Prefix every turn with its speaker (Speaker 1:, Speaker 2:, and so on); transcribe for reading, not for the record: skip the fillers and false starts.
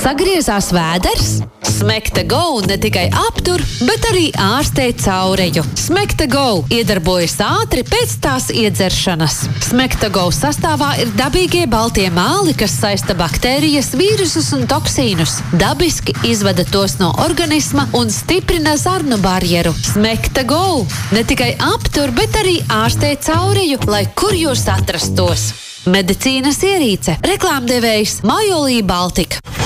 Speaker 1: Sagriezās vēders? Smekta Go ne tikai aptur, bet arī ārstē caureju. Smekta Go iedarbojas ātri pēc tās iedzeršanas. Smekta Go sastāvā ir dabīgie baltie māli, kas saista baktērijas, vīrusus un toksīnus. Dabiski izvada tos no organisma un stiprina zarnu barjeru. Smekta Go ne tikai aptur, bet arī ārstē caureju, lai kur jūs atrastos. Medicīnas ierīce. Reklāmdevējs Majolī Baltika.